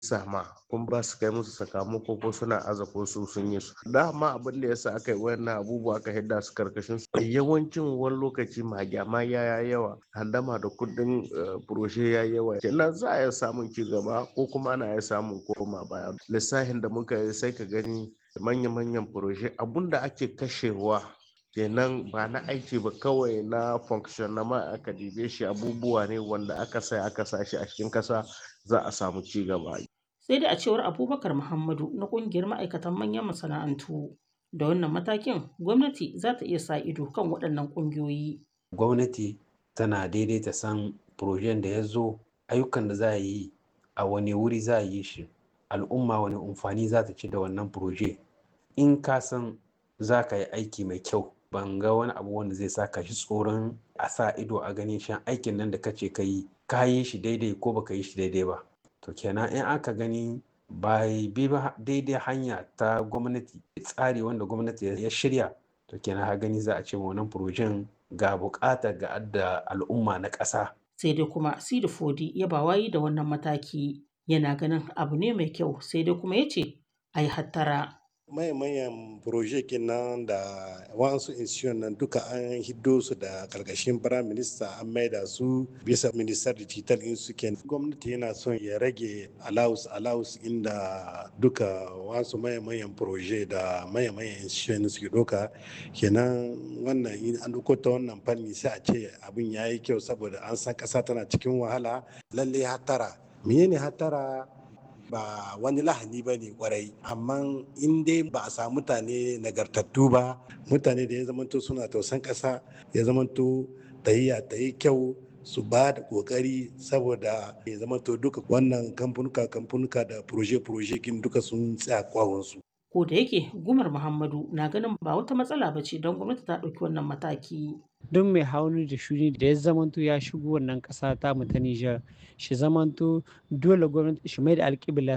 sama kun ba su kai musu sakamako ko suna aza ko su sun yi su dama abin da yasa aka yi wannan abubuwa aka hidda su karkashin su yawancin wani lokaci magyama ya yawa handama da kudin furoshe ya yawa kenan za a iya samun ci gaba ko kuma ana iya samun koma baya lissafin da muka yi sai ka gani manya-manyan furoshe abun da ake kashewa kenan ba na aiki ba kawai na function na ma aka dibe shi abubuwa ne wanda aka sai aka sa shi a cikin kasa za a samu ci gaba. Sai dai a cewar Abubakar Muhammadu na ƙungiyar ma'aikatan manyan masana'antu da wannan matakin gwamnati za ta iya sa ido kan waɗannan ƙungiyoyi. Gwamnati tana daidaita san projen da ya zo ayyukan da za a yi a wani wuri za a yi shi al'umma wani amfani za ta ci da wannan proje in ka san za ka yi aiki mai kyau ban ga wani abu wanda zai sa ka shi tsoron a sa ido a ganin shan aikin nan da kace ka yi shi daidai ko baka yi shi daidai ba to kenan in aka gani ba bi ba daidai hanya ta gwamnati tsari wanda gwamnati ya shirya to kenan ha gani za a ce wannan projen ga bukata ga adda al'umma na ƙasa. Sai dai kuma Sidi Fodi ya ba wayi da wannan mataki yana ganin abu ne mai kyau sai dai kuma ya ce a yi hattara. Mayan projekin nan da wasu institution nan duka an hiddo su da karkashin prime minister an maida su bisa minister digital in suke gwamnati yana son ya rage allowance inda duka wasu mayan proje da mayan institution suke doka kenan wannan in an duko ta wannan fanni sai a ce abin yayi kyau saboda an san kasa tana cikin wahala lalle hatara menene hatara ba wani lahani ba ne kwarai amma in dai ba a samu mutane nagartattu ba mutane da ya zamanto suna tausan ƙasa ya zamanto ta yi kyau su ba da kokari saboda ya zamanto duka wannan kamfanuka da proje kin duka sun tsaya kwawonsu. Ko da yake Gumar Muhammadu na ganin ba wata matsala ba ce don gwamnati ta ɗauki wannan mataki. Don mai hauni da shuni da ya zamanto ya shigo wannan ƙasa ta mu ta Nijar shi zamanto dole gwamnati shi mai da alƙibla